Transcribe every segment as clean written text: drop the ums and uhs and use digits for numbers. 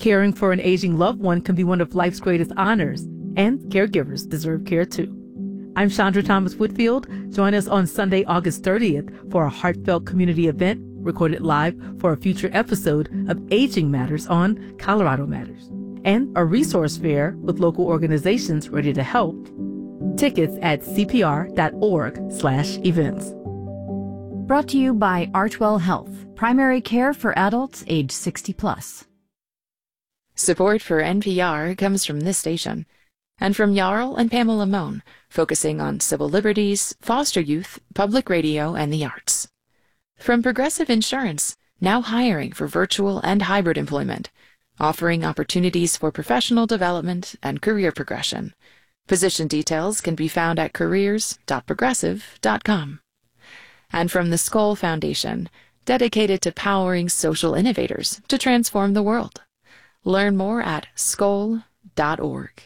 Caring for an aging loved one can be one of life's greatest honors, and caregivers deserve care too. I'm Chandra Thomas Whitfield. Join us on Sunday, August 30th for a heartfelt community event recorded live for a future episode of Aging Matters on Colorado Matters, and a resource fair with local organizations ready to help. Tickets at cpr.org/events. Brought to you by Archwell Health, primary care for adults age 60+. Support for NPR comes from this station and from Jarl and Pamela Mohn, focusing on civil liberties, foster youth, public radio, and the arts. From Progressive Insurance, now hiring for virtual and hybrid employment, offering opportunities for professional development and career progression. Position details can be found at careers.progressive.com. And from the Skoll Foundation, dedicated to powering social innovators to transform the world. Learn more at skoll.org.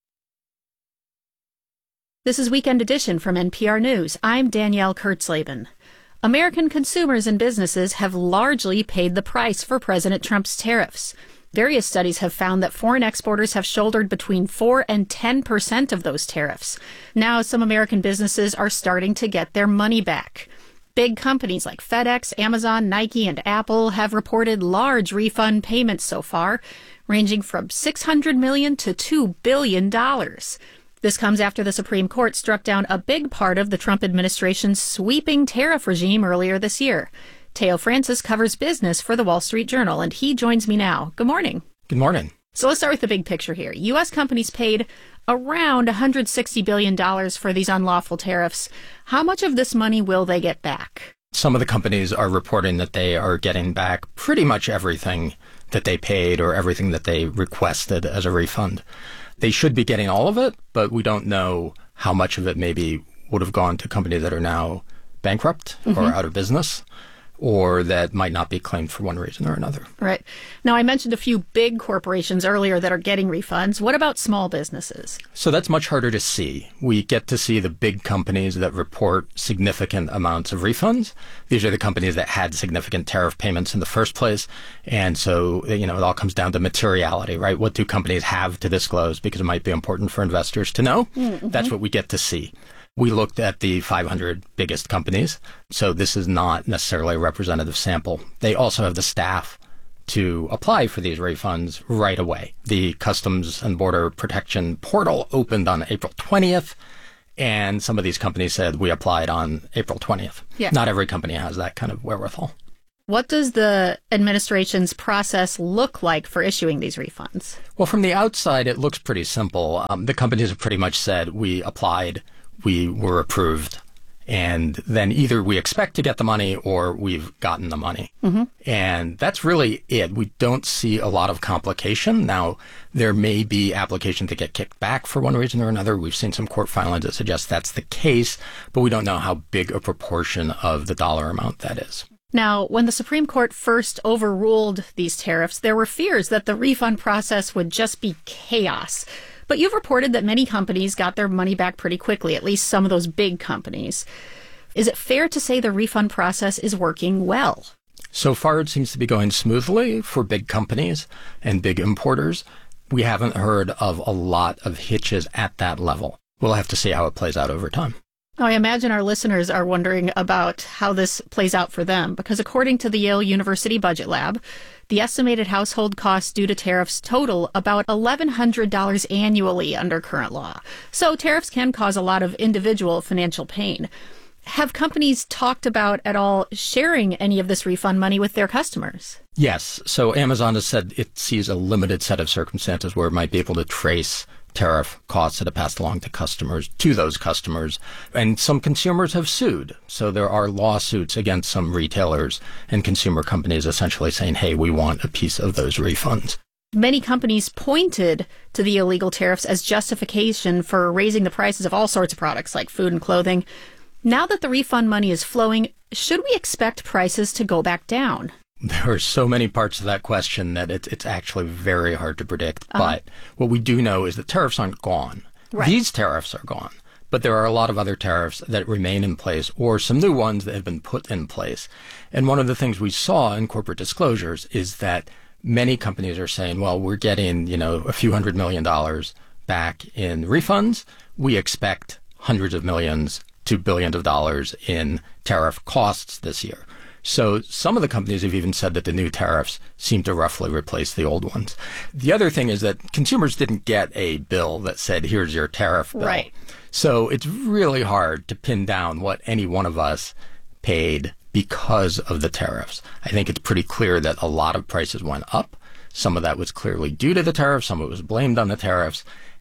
This is Weekend Edition from NPR News. I'm Danielle Kurtzleben. American consumers and businesses have largely paid the price for President Trump's tariffs. Various studies have found that foreign exporters have shouldered between 4 and 10% of those tariffs. Now, some American businesses are starting to get their money back. Big companies like FedEx, Amazon, Nike, and Apple have reported large refund payments so far, ranging from $600 million to $2 billion. This comes after the Supreme Court struck down a big part of the Trump administration's sweeping tariff regime earlier this year. Teo Francis covers business for the Wall Street Journal, and he joins me now. Good morning. Good morning. So let's start with the big picture here. U.S. companies paid around $160 billion for these unlawful tariffs. How much of this money will they get back? Some of the companies are reporting that they are getting back pretty much everything that they paid or everything that they requested as a refund. They should be getting all of it, but we don't know how much of it maybe would have gone to companies that are now bankrupt or out of business, or that might not be claimed for one reason or another. Right. Now, I mentioned a few big corporations earlier that are getting refunds. What about small businesses? So that's much harder to see. We get to see the big companies that report significant amounts of refunds. These are the companies that had significant tariff payments in the first place. And so, it all comes down to materiality, right? What do companies have to disclose? Because it might be important for investors to know. Mm-hmm. That's what we get to see. We looked at the 500 biggest companies, so this is not necessarily a representative sample. They also have the staff to apply for these refunds right away. The Customs and Border Protection portal opened on April 20th, and some of these companies said we applied on April 20th. Yeah. Not every company has that kind of wherewithal. What does the administration's process look like for issuing these refunds? Well, from the outside, it looks pretty simple. The companies have pretty much said we applied, we were approved, and then either we expect to get the money or we've gotten the money. Mm-hmm. And that's really it. We don't see a lot of complication. Now, there may be applications that get kicked back for one reason or another. We've seen some court filings that suggest that's the case, but we don't know how big a proportion of the dollar amount that is. Now, when the Supreme Court first overruled these tariffs, there were fears that the refund process would just be chaos. But you've reported that many companies got their money back pretty quickly, at least some of those big companies. Is it fair to say the refund process is working well? So far, it seems to be going smoothly for big companies and big importers. We haven't heard of a lot of hitches at that level. We'll have to see how it plays out over time. Now, I imagine our listeners are wondering about how this plays out for them, because according to the Yale University Budget Lab, the estimated household costs due to tariffs total about $1,100 annually under current law. So tariffs can cause a lot of individual financial pain. Have companies talked about at all sharing any of this refund money with their customers? Yes. So Amazon has said it sees a limited set of circumstances where it might be able to trace tariff costs that are passed along to customers, to those customers. And some consumers have sued. So there are lawsuits against some retailers and consumer companies essentially saying, hey, we want a piece of those refunds. Many companies pointed to the illegal tariffs as justification for raising the prices of all sorts of products like food and clothing. Now that the refund money is flowing, should we expect prices to go back down? There are so many parts of that question that it's actually very hard to predict. But what we do know is that tariffs aren't gone. Right. These tariffs are gone. But there are a lot of other tariffs that remain in place or some new ones that have been put in place. And one of the things we saw in corporate disclosures is that many companies are saying, well, we're getting, a few $100 million back in refunds. We expect hundreds of millions to billions of dollars in tariff costs this year. So some of the companies have even said that the new tariffs seem to roughly replace the old ones. The other thing is that consumers didn't get a bill that said, here's your tariff bill. Right. So it's really hard to pin down what any one of us paid because of the tariffs. I think it's pretty clear that a lot of prices went up. Some of that was clearly due to the tariffs. Some of it was blamed on the tariffs.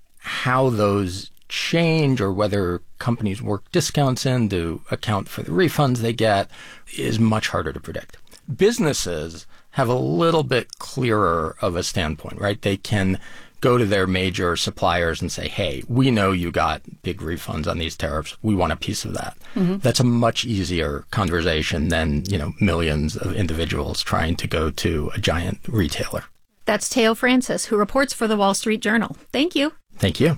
How those change or whether companies work discounts in to account for the refunds they get is much harder to predict. Businesses have a little bit clearer of a standpoint, right? They can go to their major suppliers and say, hey, we know you got big refunds on these tariffs. We want a piece of that. Mm-hmm. That's a much easier conversation than, millions of individuals trying to go to a giant retailer. That's Teo Francis, who reports for the Wall Street Journal. Thank you. Thank you.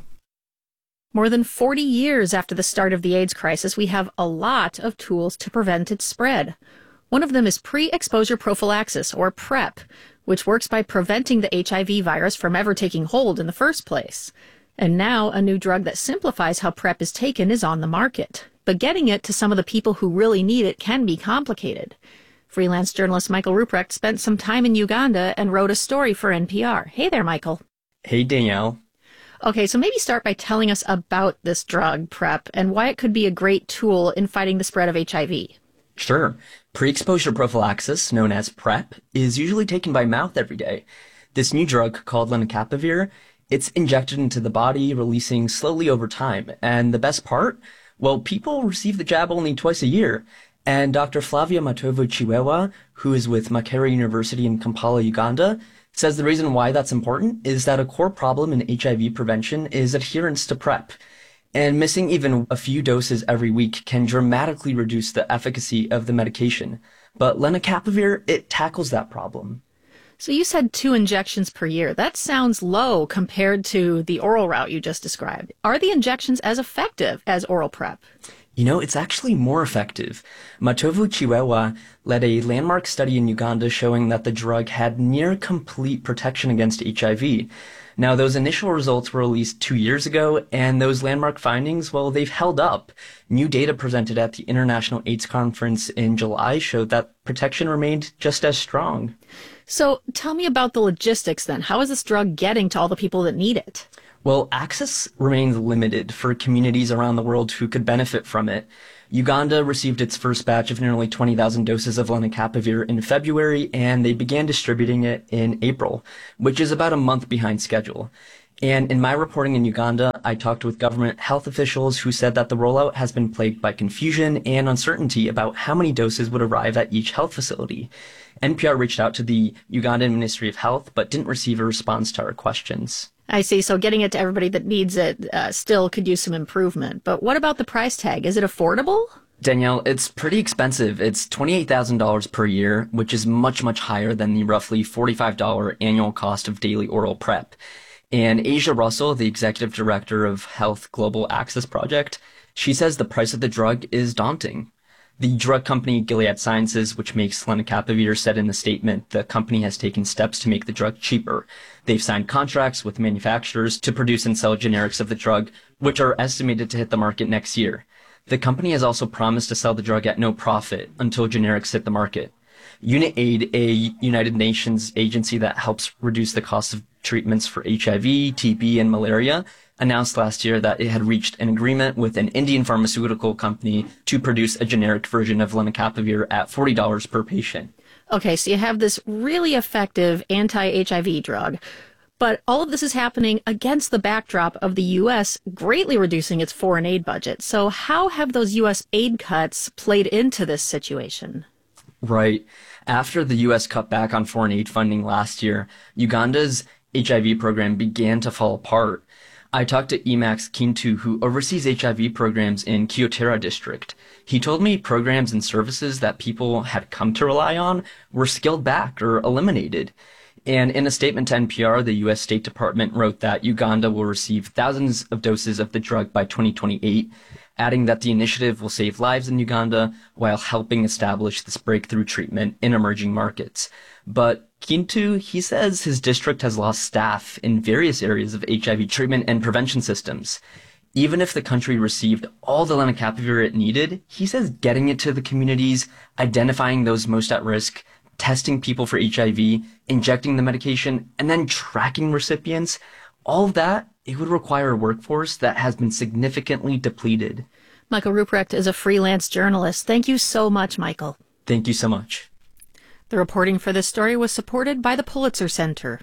More than 40 years after the start of the AIDS crisis, we have a lot of tools to prevent its spread. One of them is pre-exposure prophylaxis, or PrEP, which works by preventing the HIV virus from ever taking hold in the first place. And now a new drug that simplifies how PrEP is taken is on the market. But getting it to some of the people who really need it can be complicated. Freelance journalist Michael Ruprecht spent some time in Uganda and wrote a story for NPR. Hey there, Michael. Hey, Danielle. Okay, so maybe start by telling us about this drug, PrEP, and why it could be a great tool in fighting the spread of HIV. Sure. Pre-exposure prophylaxis, known as PrEP, is usually taken by mouth every day. This new drug, called lenacapavir, it's injected into the body, releasing slowly over time. And the best part? Well, people receive the jab only twice a year. And Dr. Flavia Matovu-Chiwewa, who is with Makerere University in Kampala, Uganda, says the reason why that's important is that a core problem in HIV prevention is adherence to PrEP. And missing even a few doses every week can dramatically reduce the efficacy of the medication. But lenacapavir, it tackles that problem. So you said 2 injections per year. That sounds low compared to the oral route you just described. Are the injections as effective as oral PrEP? It's actually more effective. Matovu-Chiwewa led a landmark study in Uganda showing that the drug had near complete protection against HIV. Now, those initial results were released 2 years ago, and those landmark findings, well, they've held up. New data presented at the International AIDS Conference in July showed that protection remained just as strong. So tell me about the logistics then. How is this drug getting to all the people that need it? Well, access remains limited for communities around the world who could benefit from it. Uganda received its first batch of nearly 20,000 doses of lenacapavir in February, and they began distributing it in April, which is about a month behind schedule. And in my reporting in Uganda, I talked with government health officials who said that the rollout has been plagued by confusion and uncertainty about how many doses would arrive at each health facility. NPR reached out to the Ugandan Ministry of Health, but didn't receive a response to our questions. I see. So getting it to everybody that needs it still could use some improvement. But what about the price tag? Is it affordable? Danielle, it's pretty expensive. It's $28,000 per year, which is much, much higher than the roughly $45 annual cost of daily oral PrEP. And Asia Russell, the executive director of Health Global Access Project, she says the price of the drug is daunting. The drug company Gilead Sciences, which makes lenacapavir, said in the statement the company has taken steps to make the drug cheaper. They've signed contracts with manufacturers to produce and sell generics of the drug, which are estimated to hit the market next year. The company has also promised to sell the drug at no profit until generics hit the market. UNAID, a United Nations agency that helps reduce the cost of treatments for HIV, TB, and malaria, announced last year that it had reached an agreement with an Indian pharmaceutical company to produce a generic version of lenacapavir at $40 per patient. Okay, so you have this really effective anti-HIV drug, but all of this is happening against the backdrop of the U.S. greatly reducing its foreign aid budget. So how have those U.S. aid cuts played into this situation? Right. After the U.S. cut back on foreign aid funding last year, Uganda's HIV program began to fall apart. I talked to Emax Kintu, who oversees HIV programs in Kyotera district. He told me programs and services that people had come to rely on were scaled back or eliminated. And in a statement to NPR, the U.S. State Department wrote that Uganda will receive thousands of doses of the drug by 2028, adding that the initiative will save lives in Uganda while helping establish this breakthrough treatment in emerging markets. But Kintu, he says his district has lost staff in various areas of HIV treatment and prevention systems. Even if the country received all the lenacapavir it needed, he says getting it to the communities, identifying those most at risk, testing people for HIV, injecting the medication, and then tracking recipients, all of that, it would require a workforce that has been significantly depleted. Michael Ruprecht is a freelance journalist. Thank you so much, Michael. Thank you so much. The reporting for this story was supported by the Pulitzer Center.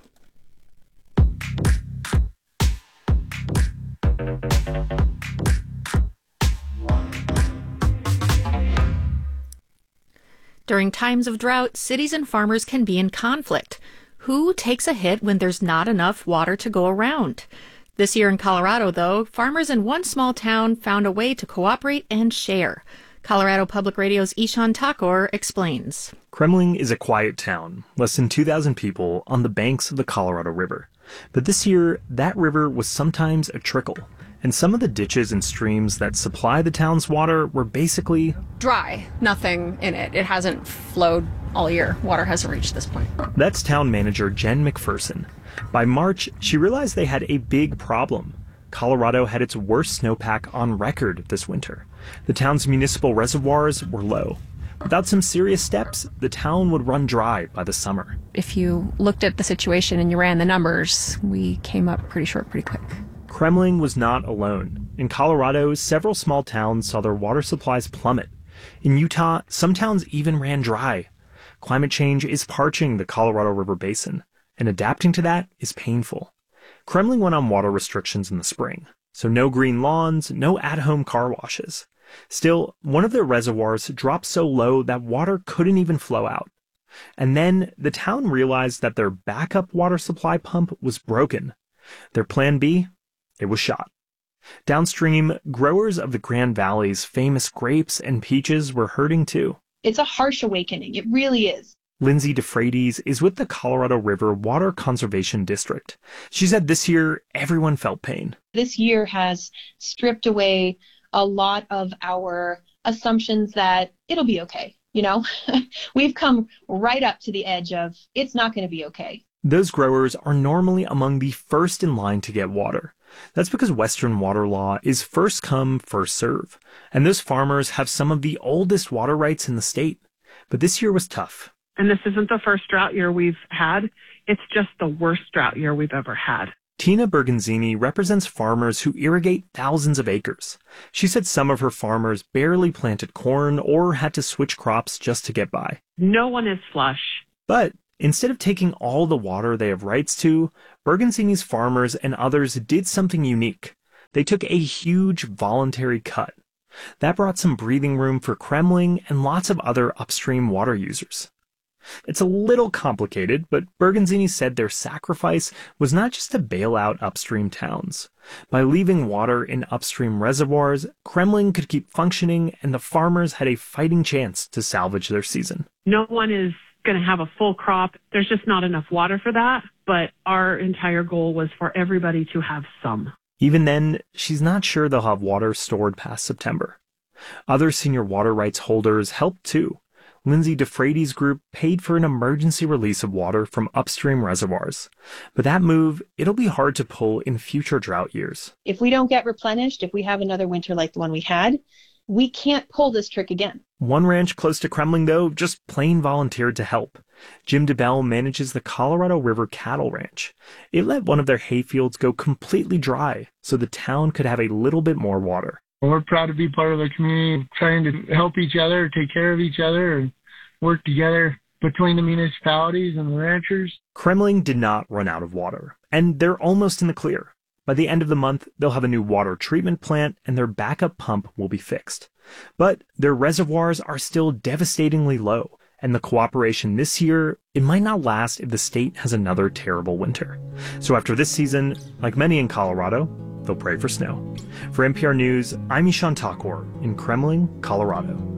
During times of drought, cities and farmers can be in conflict. Who takes a hit when there's not enough water to go around? This year in Colorado, though, farmers in one small town found a way to cooperate and share. Colorado Public Radio's Ishan Thakur explains. Kremling is a quiet town, less than 2,000 people on the banks of the Colorado River. But this year, that river was sometimes a trickle, and some of the ditches and streams that supply the town's water were basically dry, nothing in it. It hasn't flowed all year. Water hasn't reached this point. That's town manager Jen McPherson. By March, she realized they had a big problem. Colorado had its worst snowpack on record this winter. The town's municipal reservoirs were low. Without some serious steps, the town would run dry by the summer. If you looked at the situation and you ran the numbers, we came up pretty short pretty quick. Kremling was not alone. In Colorado, several small towns saw their water supplies plummet. In Utah, some towns even ran dry. Climate change is parching the Colorado River Basin, and adapting to that is painful. Kremling went on water restrictions in the spring, so no green lawns, no at-home car washes. Still, one of their reservoirs dropped so low that water couldn't even flow out. And then the town realized that their backup water supply pump was broken. Their plan B? It was shot. Downstream, growers of the Grand Valley's famous grapes and peaches were hurting too. It's a harsh awakening. It really is. Lindsay DeFreitas is with the Colorado River Water Conservation District. She said this year, everyone felt pain. This year has stripped away a lot of our assumptions that it'll be okay. You know, we've come right up to the edge of it's not going to be okay. Those growers are normally among the first in line to get water. That's because Western water law is first come, first serve. And those farmers have some of the oldest water rights in the state. But this year was tough. And this isn't the first drought year we've had. It's just the worst drought year we've ever had. Tina Berganzini represents farmers who irrigate thousands of acres. She said some of her farmers barely planted corn or had to switch crops just to get by. No one is flush. But instead of taking all the water they have rights to, Berganzini's farmers and others did something unique. They took a huge voluntary cut. That brought some breathing room for Kremling and lots of other upstream water users. It's a little complicated, but Berganzini said their sacrifice was not just to bail out upstream towns. By leaving water in upstream reservoirs, Kremling could keep functioning and the farmers had a fighting chance to salvage their season. No one is going to have a full crop. There's just not enough water for that, but our entire goal was for everybody to have some. Even then, she's not sure they'll have water stored past September. Other senior water rights holders helped too. Lindsay DeFreitas' group paid for an emergency release of water from upstream reservoirs. But that move, it'll be hard to pull in future drought years. If we don't get replenished, if we have another winter like the one we had, we can't pull this trick again. One ranch close to Kremling, though, just plain volunteered to help. Jim DeBell manages the Colorado River Cattle Ranch. It let one of their hayfields go completely dry so the town could have a little bit more water. We're proud to be part of the community, trying to help each other, take care of each other, and work together between the municipalities and the ranchers. Kremling did not run out of water, and they're almost in the clear. By the end of the month, they'll have a new water treatment plant, and their backup pump will be fixed. But their reservoirs are still devastatingly low, and the cooperation this year, it might not last if the state has another terrible winter. So after this season, like many in Colorado, they'll pray for snow. For NPR News, I'm Ishan Thakur in Kremling, Colorado.